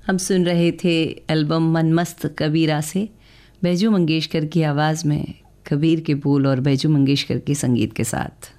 हम सुन रहे थे एल्बम मनमस्त कबीरा से बैजू मंगेशकर की आवाज़ में, कबीर के बोल और बैजू मंगेशकर के संगीत के साथ।